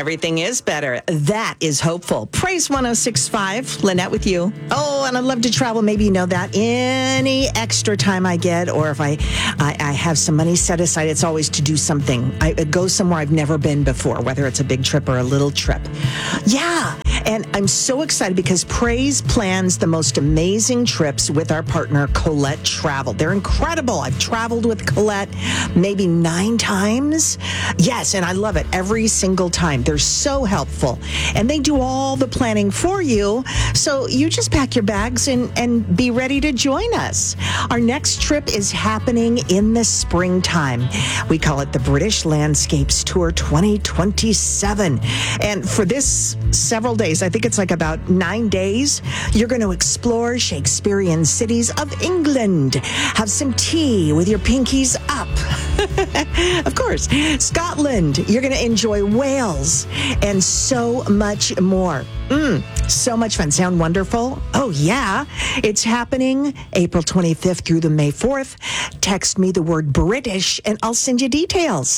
Everything is better. That is hopeful. Praise 106.5. Lynette with you. Oh, and I love to travel. Maybe you know that. Any extra time I get, or if I have some money set aside, it's always to do something. I go somewhere I've never been before, whether it's a big trip or a little trip. Yeah. And I'm so excited because Praise plans the most amazing trips with our partner, Colette Travel. They're incredible. I've traveled with Colette maybe 9 times. Yes, and I love it every single time. They're so helpful. And they do all the planning for you. So you just pack your bags and be ready to join us. Our next trip is happening in the springtime. We call it the British Landscapes Tour 2027. And for this several days, I think it's like about 9 days, you're going to explore Shakespearean cities of England. Have some tea with your pinkies up. Of course, Scotland. You're going to enjoy Wales and so much more. So much fun. Sound wonderful? Oh, yeah. It's happening April 25th through the May 4th. Text me the word British and I'll send you details.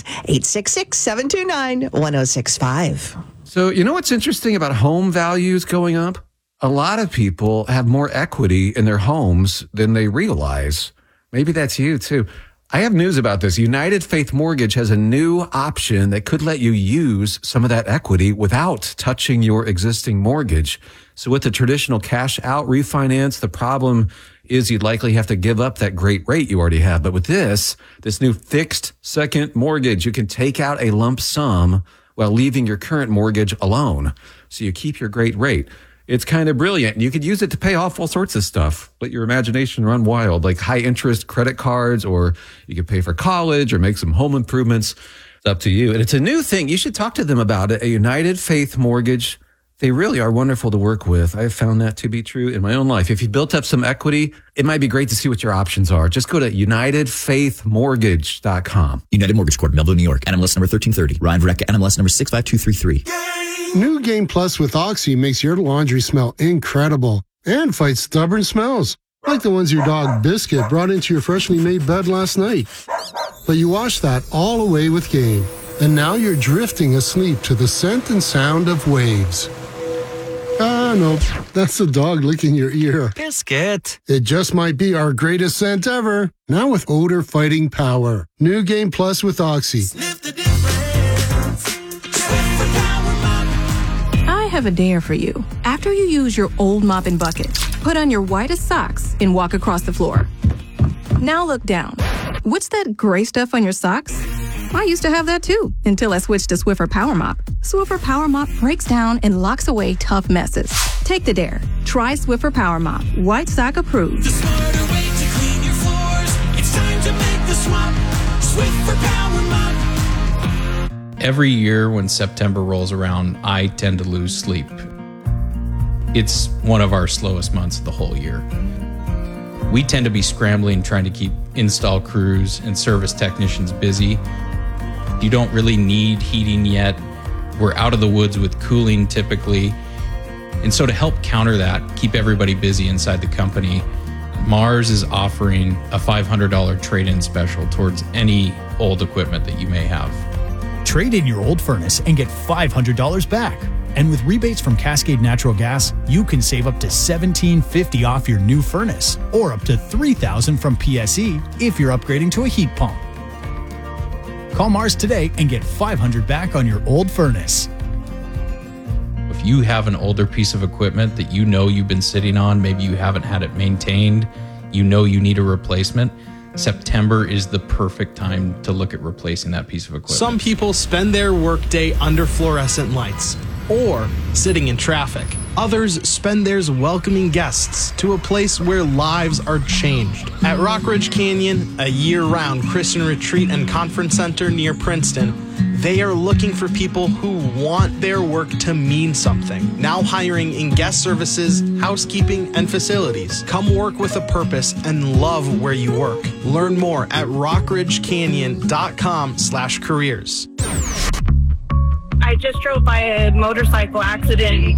866-729-1065. So, you know what's interesting about home values going up? A lot of people have more equity in their homes than they realize. Maybe that's you, too. I have news about this. United Faith Mortgage has a new option that could let you use some of that equity without touching your existing mortgage. So with the traditional cash out refinance, the problem is you'd likely have to give up that great rate you already have. But with this new fixed second mortgage, you can take out a lump sum while leaving your current mortgage alone. So you keep your great rate. It's kind of brilliant. You could use it to pay off all sorts of stuff. Let your imagination run wild, like high interest credit cards, or you could pay for college or make some home improvements. It's up to you. And it's a new thing. You should talk to them about it. A United Faith Mortgage. They really are wonderful to work with. I've found that to be true in my own life. If you built up some equity, it might be great to see what your options are. Just go to UnitedFaithMortgage.com. United Mortgage Corp, Melville, New York. NMLS number 1330. Ryan Verrecka, NMLS number 65233. New Game Plus with Oxy makes your laundry smell incredible and fights stubborn smells, like the ones your dog Biscuit brought into your freshly made bed last night. But you washed that all away with Game, and now you're drifting asleep to the scent and sound of waves. No, that's the dog licking your ear. Biscuit. It just might be our greatest scent ever. Now with odor fighting power. New Game Plus with Oxy. Sniff the difference. Swiffer Power Mop. I have a dare for you. After you use your old mop and bucket, put on your whitest socks and walk across the floor. Now look down. What's that gray stuff on your socks? I used to have that too, until I switched to Swiffer Power Mop. Swiffer Power Mop breaks down and locks away tough messes. Take the dare. Try Swiffer Power Mop. White sock approved. The smarter way to clean your floors. It's time to make the swap. Swiffer Power Mop. Every year when September rolls around, I tend to lose sleep. It's one of our slowest months of the whole year. We tend to be scrambling, trying to keep install crews and service technicians busy. You don't really need heating yet. We're out of the woods with cooling typically. And so to help counter that, keep everybody busy inside the company, Mars is offering a $500 trade-in special towards any old equipment that you may have. Trade in your old furnace and get $500 back. And with rebates from Cascade Natural Gas, you can save up to $1,750 off your new furnace, or up to $3,000 from PSE if you're upgrading to a heat pump. Call Mars today and get $500 back on your old furnace. If you have an older piece of equipment that you know you've been sitting on, maybe you haven't had it maintained, you know you need a replacement, September is the perfect time to look at replacing that piece of equipment. Some people spend their workday under fluorescent lights or sitting in traffic. Others spend theirs welcoming guests to a place where lives are changed. At Rockridge Canyon, a year-round Christian retreat and conference center near Princeton, they are looking for people who want their work to mean something. Now hiring in guest services, housekeeping, and facilities. Come work with a purpose and love where you work. Learn more at rockridgecanyon.com/careers. I just drove by a motorcycle accident